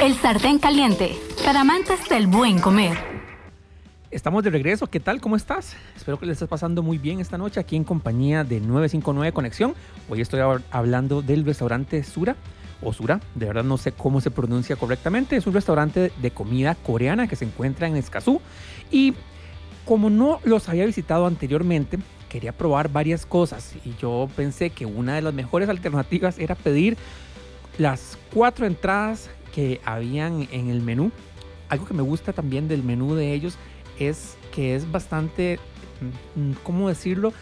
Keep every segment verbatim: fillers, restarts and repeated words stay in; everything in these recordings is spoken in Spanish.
El Sartén Caliente, para amantes del buen comer. Estamos de regreso. ¿Qué tal? ¿Cómo estás? Espero que le estés pasando muy bien esta noche aquí en compañía de nueve cinco nueve Conexión. Hoy estoy hablando del restaurante Sura o Sura, de verdad no sé cómo se pronuncia correctamente. Es un restaurante de comida coreana que se encuentra en Escazú. Y como no los había visitado anteriormente, quería probar varias cosas. Y yo pensé que una de las mejores alternativas era pedir las cuatro entradas que habían en el menú. Algo que me gusta también del menú de ellos es que es bastante, ¿cómo decirlo?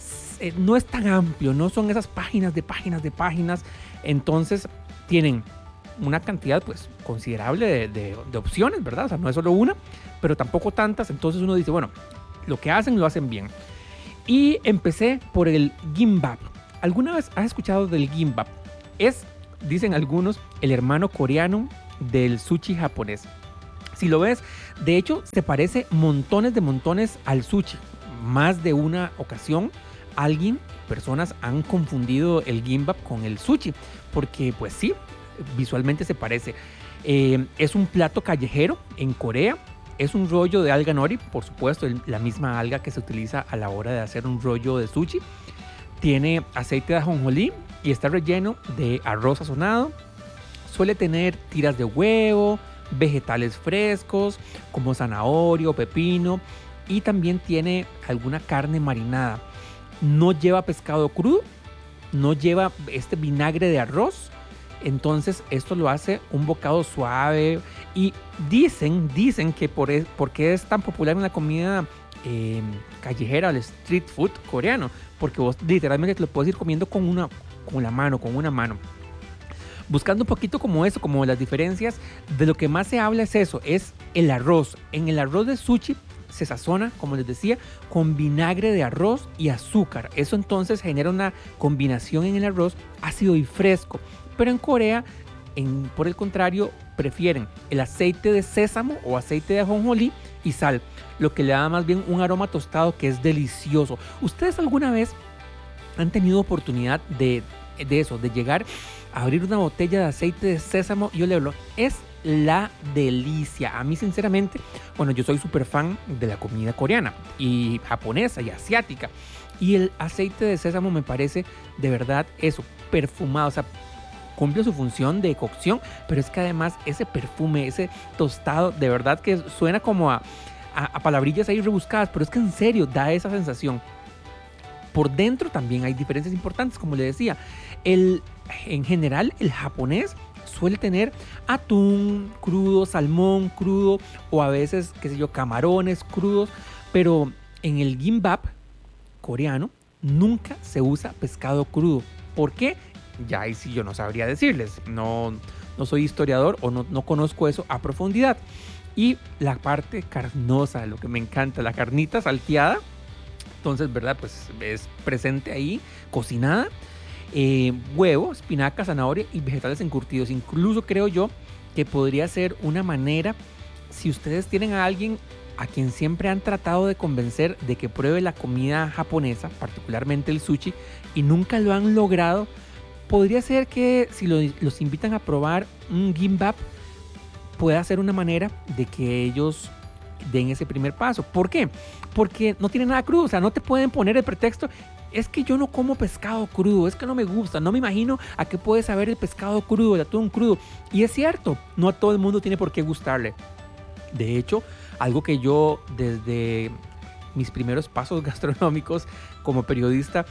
No es tan amplio, no son esas páginas de páginas de páginas. Entonces tienen una cantidad pues considerable de, de, de opciones, ¿verdad? O sea, no es solo una, pero tampoco tantas. Entonces uno dice, bueno, lo que hacen lo hacen bien. Y empecé por el gimbap. ¿Alguna vez has escuchado del gimbap? Es, dicen algunos, el hermano coreano del sushi japonés. Si lo ves, de hecho, se parece montones de montones al sushi. Más de una ocasión, alguien, personas han confundido el gimbap con el sushi. Porque, pues sí, visualmente se parece. Eh, es un plato callejero en Corea. Es un rollo de alga nori, por supuesto, la misma alga que se utiliza a la hora de hacer un rollo de sushi. Tiene aceite de ajonjolí y está relleno de arroz sazonado. Suele tener tiras de huevo, vegetales frescos como zanahoria o pepino, y también tiene alguna carne marinada. No lleva pescado crudo, no lleva este vinagre de arroz. Entonces esto lo hace un bocado suave. Y dicen, dicen que por, es, porque es tan popular en la comida eh, callejera, el street food coreano, porque vos literalmente te lo puedes ir comiendo con una, con la mano, con una mano. Buscando un poquito como eso, como las diferencias, de lo que más se habla es eso, es el arroz. En el arroz de sushi se sazona, como les decía, con vinagre de arroz y azúcar. Eso entonces genera una combinación en el arroz ácido y fresco. Pero en Corea, en, por el contrario, prefieren el aceite de sésamo o aceite de ajonjolí y sal, lo que le da más bien un aroma tostado que es delicioso. ¿Ustedes alguna vez han tenido oportunidad de, de eso, de llegar a abrir una botella de aceite de sésamo y olerlo? Es la delicia. A mí, sinceramente, bueno, yo soy súper fan de la comida coreana y japonesa y asiática. Y el aceite de sésamo me parece de verdad eso, perfumado. O sea, cumple su función de cocción, pero es que además ese perfume, ese tostado, de verdad que suena como a, a, a palabrillas ahí rebuscadas, pero es que en serio da esa sensación. Por dentro también hay diferencias importantes, como le decía. El, en general, el japonés suele tener atún crudo, salmón crudo o a veces, qué sé yo, camarones crudos, pero en el gimbap coreano nunca se usa pescado crudo. ¿Por qué? Ya ahí sí yo no sabría decirles, no, no soy historiador o no, no conozco eso a profundidad. Y la parte carnosa, lo que me encanta, la carnita salteada, entonces, ¿verdad? Pues es presente ahí, cocinada, eh, huevo, espinaca, zanahoria y vegetales encurtidos. Incluso creo yo que podría ser una manera, si ustedes tienen a alguien a quien siempre han tratado de convencer de que pruebe la comida japonesa, particularmente el sushi, y nunca lo han logrado, podría ser que si lo, los invitan a probar un gimbap, pueda ser una manera de que ellos den ese primer paso. ¿Por qué? Porque no tiene nada crudo. O sea, no te pueden poner el pretexto, es que yo no como pescado crudo, es que no me gusta, no me imagino a qué puede saber el pescado crudo, el atún crudo. Y es cierto, no a todo el mundo tiene por qué gustarle. De hecho, algo que yo desde mis primeros pasos gastronómicos como periodista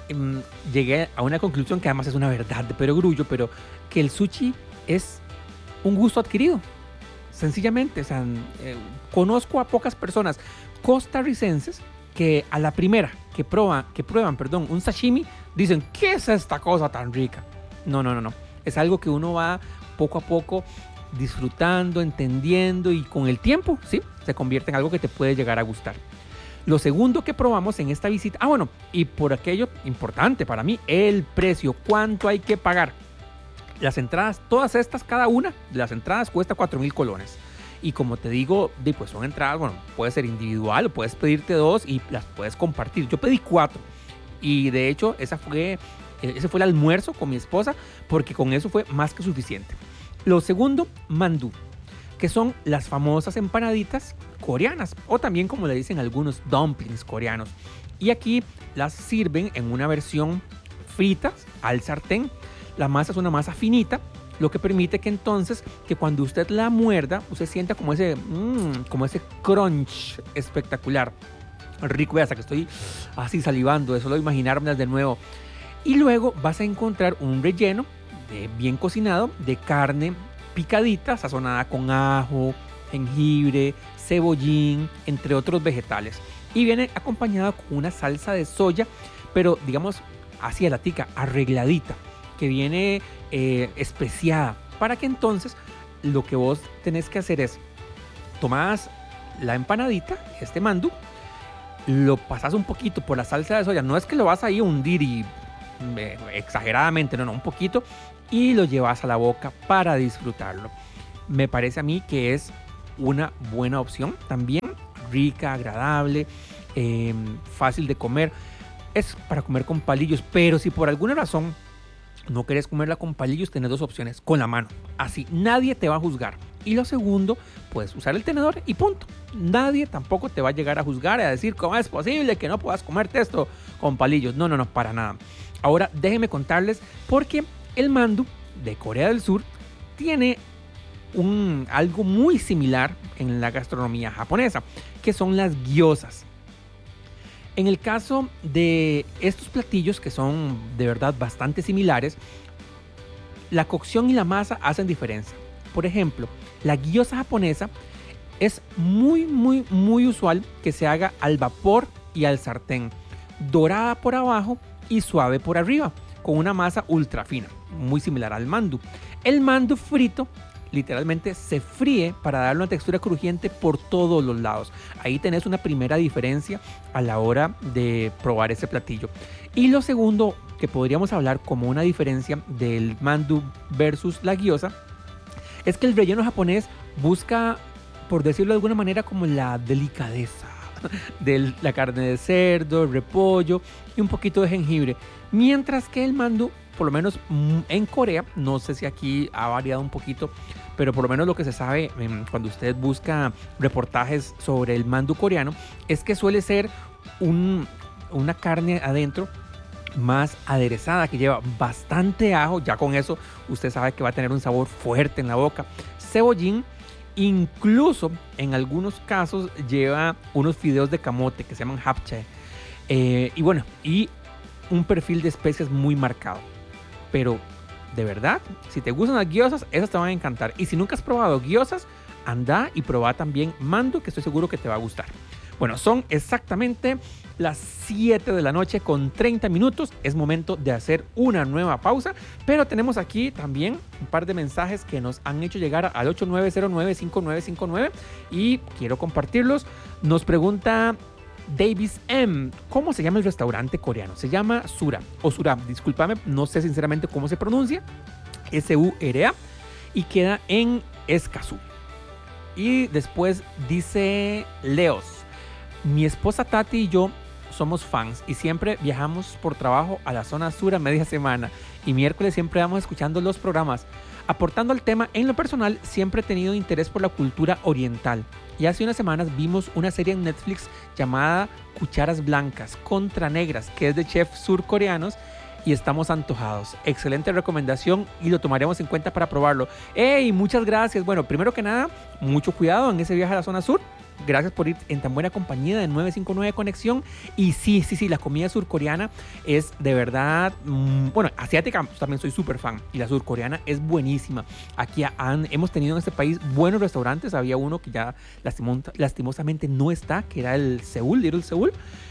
llegué a una conclusión que además es una verdad de perogrullo, pero que el sushi es un gusto adquirido, sencillamente. O sea, eh, conozco a pocas personas costarricenses que a la primera que prueban, que prueban perdón, un sashimi dicen, ¿qué es esta cosa tan rica? No, no, no, no. Es algo que uno va poco a poco disfrutando, entendiendo, y con el tiempo, sí, se convierte en algo que te puede llegar a gustar. Lo segundo que probamos en esta visita, ah bueno, y por aquello importante para mí, el precio, cuánto hay que pagar. Las entradas, todas estas, cada una de las entradas cuesta cuatro mil colones. Y como te digo, pues son entradas, bueno, puede ser individual o puedes pedirte dos y las puedes compartir. Yo pedí cuatro y de hecho esa fue, ese fue el almuerzo con mi esposa, porque con eso fue más que suficiente. Lo segundo, mandú, que son las famosas empanaditas coreanas, o también como le dicen algunos, dumplings coreanos. Y aquí las sirven en una versión fritas al sartén. La masa es una masa finita, lo que permite que entonces que cuando usted la muerda, usted sienta como ese, mmm, como ese crunch espectacular. Rico, hasta que estoy así salivando de solo imaginármelas de nuevo. Y luego vas a encontrar un relleno de, bien cocinado de carne picadita, sazonada con ajo, jengibre, cebollín, entre otros vegetales. Y viene acompañado con una salsa de soya, pero digamos así a la tica, arregladita, que viene eh, especiada, para que entonces lo que vos tenés que hacer es tomás la empanadita, este mandú, lo pasas un poquito por la salsa de soya, no es que lo vas ahí a hundir y eh, exageradamente, no, no, un poquito, y lo llevas a la boca para disfrutarlo. Me parece a mí que es una buena opción, también rica, agradable, eh, fácil de comer. Es para comer con palillos, pero si por alguna razón no querés comerla con palillos, tenés dos opciones, con la mano, así nadie te va a juzgar. Y lo segundo, puedes usar el tenedor y punto. Nadie tampoco te va a llegar a juzgar y a decir cómo es posible que no puedas comerte esto con palillos. No, no, no, para nada. Ahora déjenme contarles porque el mandú de Corea del Sur tiene un, algo muy similar en la gastronomía japonesa, que son las gyozas. En el caso de estos platillos, que son de verdad bastante similares, la cocción y la masa hacen diferencia. Por ejemplo, la gyoza japonesa es muy, muy, muy usual que se haga al vapor y al sartén, dorada por abajo y suave por arriba, con una masa ultra fina, muy similar al mandú. El mandú frito literalmente se fríe para darle una textura crujiente por todos los lados. Ahí tenés una primera diferencia a la hora de probar ese platillo. Y lo segundo que podríamos hablar como una diferencia del mandú versus la gyoza es que el relleno japonés busca, por decirlo de alguna manera, como la delicadeza de la carne de cerdo, repollo y un poquito de jengibre. Mientras que el mandú, por lo menos en Corea, no sé si aquí ha variado un poquito, pero por lo menos lo que se sabe cuando usted busca reportajes sobre el mandú coreano es que suele ser un, una carne adentro más aderezada, que lleva bastante ajo. Ya con eso usted sabe que va a tener un sabor fuerte en la boca, cebollín, incluso en algunos casos lleva unos fideos de camote que se llaman japchae, eh, y bueno, y un perfil de especias muy marcado. Pero de verdad, si te gustan las gyozas, esas te van a encantar. Y si nunca has probado gyozas, anda y probá también mandú, que estoy seguro que te va a gustar. Bueno, son exactamente las siete de la noche con treinta minutos. Es momento de hacer una nueva pausa, pero tenemos aquí también un par de mensajes que nos han hecho llegar al ocho nueve cero nueve cinco nueve cinco nueve y quiero compartirlos. Nos pregunta Davis M, ¿cómo se llama el restaurante coreano? Se llama Sura, o Sura, discúlpame, no sé sinceramente cómo se pronuncia, S U R A, y queda en Escazú. Y después dice Leos, mi esposa Tati y yo somos fans y siempre viajamos por trabajo a la zona sur a media semana y miércoles siempre vamos escuchando los programas. Aportando al tema, en lo personal siempre he tenido interés por la cultura oriental y hace unas semanas vimos una serie en Netflix llamada Cucharas Blancas contra Negras, que es de chefs surcoreanos y estamos antojados. Excelente recomendación y lo tomaremos en cuenta para probarlo. ¡Hey! Muchas gracias. Bueno, primero que nada, mucho cuidado en ese viaje a la zona sur. Gracias por ir en tan buena compañía de nueve cinco nueve Conexión. Y sí, sí, sí, la comida surcoreana es de verdad, mmm, bueno, asiática también soy súper fan y la surcoreana es buenísima. Aquí han, hemos tenido en este país buenos restaurantes. Había uno que ya lastimos, lastimosamente no está, que era el Seúl, Little Seúl.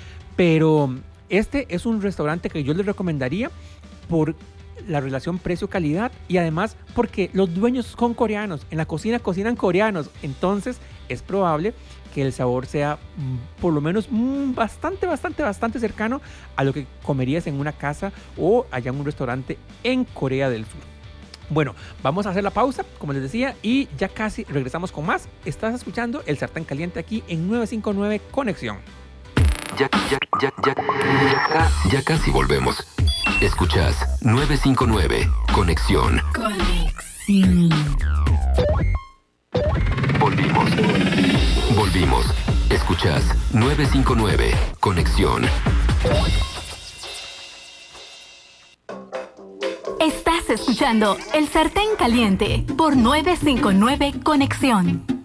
Pero este es un restaurante que yo les recomendaría por la relación precio-calidad y además porque los dueños son coreanos, en la cocina cocinan coreanos, entonces es probable que el sabor sea mmm, por lo menos mmm, bastante, bastante, bastante cercano a lo que comerías en una casa o allá en un restaurante en Corea del Sur. Bueno, vamos a hacer la pausa, como les decía, y ya casi regresamos con más. Estás escuchando El Sartén Caliente aquí en nueve cinco nueve Conexión. Ya, ya, ya, ya, ya, ya casi volvemos. Escuchas nueve cinco nueve Conexión. Conix. Sí. Volvimos. Volvimos. Escuchas nueve cinco nueve Conexión. Estás escuchando El Sartén Caliente por nueve cinco nueve Conexión.